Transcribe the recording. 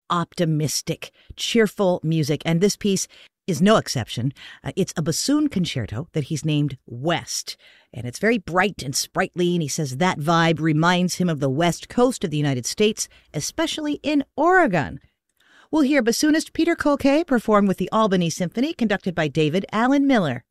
optimistic, cheerful music. And this piece is no exception. It's a bassoon concerto that he's named West. And it's very bright and sprightly. And he says that vibe reminds him of the West Coast of the United States, especially in Oregon. We'll hear bassoonist Peter Kolke perform with the Albany Symphony, conducted by David Allen Miller.